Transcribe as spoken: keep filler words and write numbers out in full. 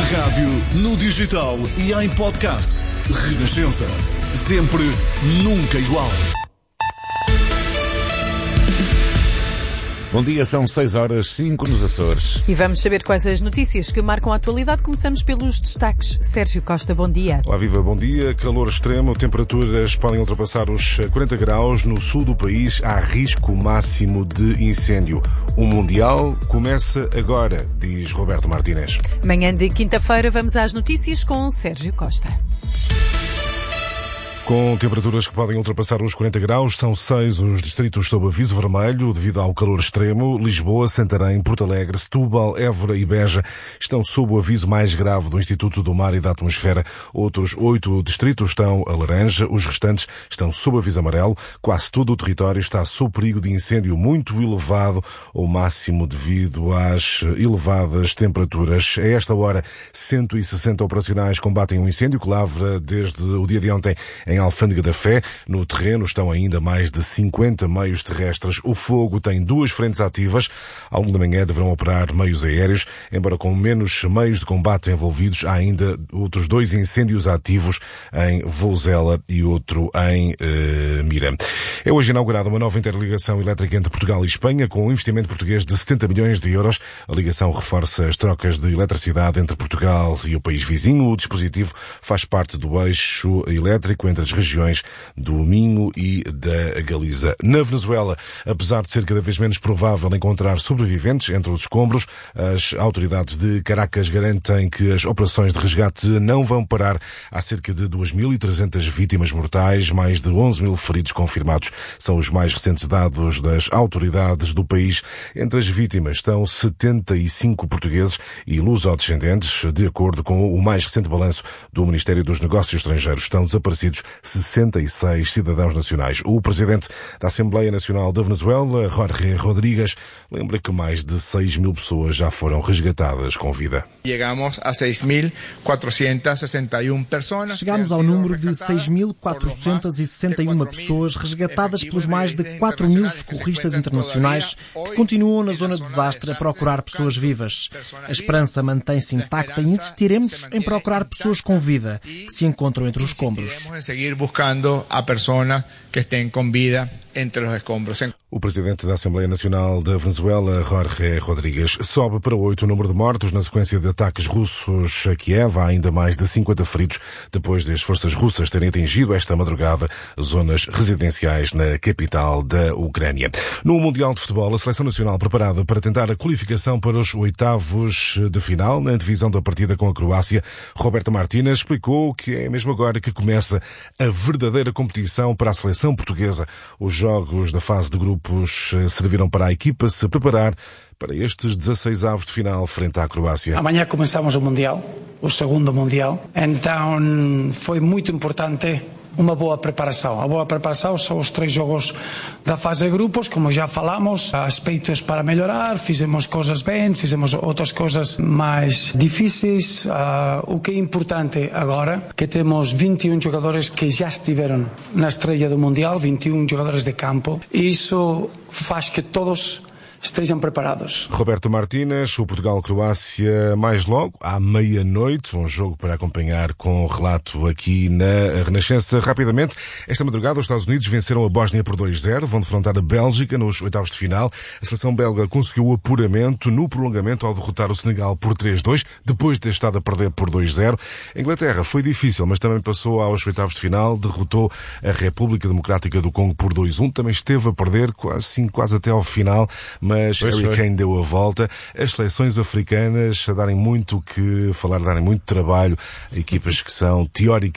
rádio, no digital e em podcast. Renascença. Sempre, nunca igual. Bom dia, são seis horas, cinco nos Açores. E vamos saber quais as notícias que marcam a atualidade. Começamos pelos destaques. Sérgio Costa, bom dia. Olá, viva, bom dia. Calor extremo, temperaturas podem ultrapassar os quarenta graus. No sul do país há risco máximo de incêndio. O Mundial começa agora, diz Roberto Martínez. Manhã de quinta-feira vamos às notícias com Sérgio Costa. Com temperaturas que podem ultrapassar os quarenta graus, são seis os distritos sob aviso vermelho devido ao calor extremo. Lisboa, Santarém, Porto Alegre, Setúbal, Évora e Beja estão sob o aviso mais grave do Instituto do Mar e da Atmosfera. Outros oito distritos estão a laranja, os restantes estão sob aviso amarelo. Quase todo o território está sob perigo de incêndio muito elevado, ao máximo devido às elevadas temperaturas. A esta hora, cento e sessenta operacionais combatem um incêndio que lavra desde o dia de ontem em Em Alfândega da Fé. No terreno estão ainda mais de cinquenta meios terrestres. O fogo tem duas frentes ativas. Ao longo da manhã deverão operar meios aéreos. Embora com menos meios de combate envolvidos, há ainda outros dois incêndios ativos em Vouzela e outro em uh, Mira. É hoje inaugurada uma nova interligação elétrica entre Portugal e Espanha, com um investimento português de setenta milhões de euros. A ligação reforça as trocas de eletricidade entre Portugal e o país vizinho. O dispositivo faz parte do eixo elétrico entre as regiões do Minho e da Galiza. Na Venezuela, apesar de ser cada vez menos provável encontrar sobreviventes entre os escombros, as autoridades de Caracas garantem que as operações de resgate não vão parar. Há cerca de duas mil e trezentas vítimas mortais, mais de onze mil feridos confirmados. São os mais recentes dados das autoridades do país. Entre as vítimas estão setenta e cinco portugueses e lusodescendentes. De acordo com o mais recente balanço do Ministério dos Negócios Estrangeiros, estão desaparecidos sessenta e seis cidadãos nacionais. O presidente da Assembleia Nacional da Venezuela, Jorge Rodríguez, lembra que mais de seis mil pessoas já foram resgatadas com vida. Chegamos a seis mil quatrocentas e sessenta e uma pessoas. Chegamos ao número de seis mil quatrocentas e sessenta e uma pessoas resgatadas pelos mais de quatro mil socorristas internacionais que continuam na zona de desastre a procurar pessoas vivas. A esperança mantém-se intacta e insistiremos em procurar pessoas com vida que se encontram entre os escombros. Seguir buscando a personas que estén con vida entre os escombros. O presidente da Assembleia Nacional da Venezuela, Jorge Rodríguez, sobe para oito o número de mortos na sequência de ataques russos a Kiev. Há ainda mais de cinquenta feridos depois das forças russas terem atingido esta madrugada zonas residenciais na capital da Ucrânia. No Mundial de Futebol, a Seleção Nacional preparada para tentar a qualificação para os oitavos de final, na divisão da partida com a Croácia, Roberto Martínez explicou que é mesmo agora que começa a verdadeira competição para a seleção portuguesa. Os jogos da fase de grupos serviram para a equipa se preparar para estes dezasseis avos de final frente à Croácia. Amanhã começamos o Mundial, o segundo Mundial, então foi muito importante uma boa preparação. A boa preparação são os três jogos da fase de grupos, como já falamos, aspectos para melhorar, fizemos coisas bem, fizemos outras coisas mais difíceis. Uh, o que é importante agora, que temos vinte e um jogadores que já estiveram na estreia do Mundial, vinte e um jogadores de campo, e isso faz que todos estejam preparados. Roberto Martínez, o Portugal-Croácia mais logo, à meia-noite, um jogo para acompanhar com relato aqui na Renascença. Rapidamente, esta madrugada os Estados Unidos venceram a Bósnia por dois a zero, vão defrontar a Bélgica nos oitavos de final. A seleção belga conseguiu o apuramento no prolongamento ao derrotar o Senegal por três a dois, depois de ter estado a perder por dois a zero. A Inglaterra foi difícil, mas também passou aos oitavos de final, derrotou a República Democrática do Congo por dois a um, também esteve a perder quase, sim, quase até ao final, mas Harry Kane deu a volta. As seleções africanas a darem muito que falar, darem muito trabalho a equipas que são teóricas